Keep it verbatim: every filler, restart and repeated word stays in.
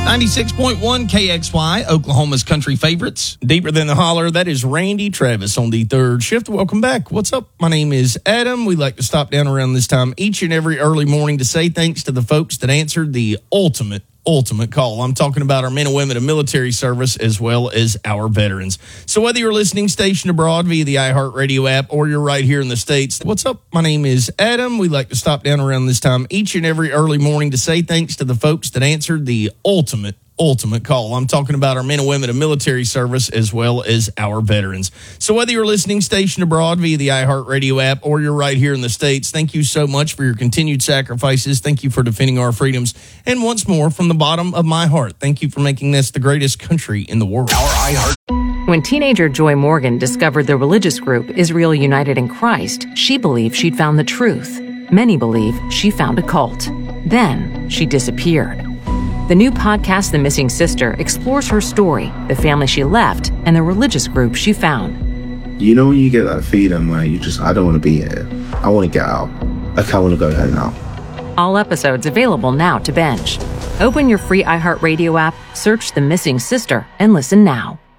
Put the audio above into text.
ninety-six point one K X Y, Oklahoma's country favorites. Deeper than the holler, that is Randy Travis on the third shift. Welcome back. What's up? My name is Adam. We like to stop down around this time each and every early morning to say thanks to the folks that answered the ultimate ultimate call. I'm talking about our men and women of military service as well as our veterans. So whether you're listening stationed abroad via the iHeartRadio app or you're right here in the States, what's up? My name is Adam. We like to stop down around this time each and every early morning to say thanks to the folks that answered the ultimate ultimate call. I'm talking about our men and women of military service as well as our veterans. So whether you're listening stationed abroad via the iHeartRadio app or you're right here in the States, thank you so much for your continued sacrifices. Thank you for defending our freedoms. And once more, from the bottom of my heart, thank you for making this the greatest country in the world. Our iHeart. When teenager Joy Morgan discovered the religious group Israel United in Christ, she believed she'd found the truth. Many believe she found a cult. Then she disappeared. The new podcast, The Missing Sister, explores her story, the family she left, and the religious group she found. You know when you get that feeling where you just, I don't want to be here. I want to get out. Like, I want to go home now. All episodes available now to binge. Open your free iHeartRadio app, search The Missing Sister, and listen now.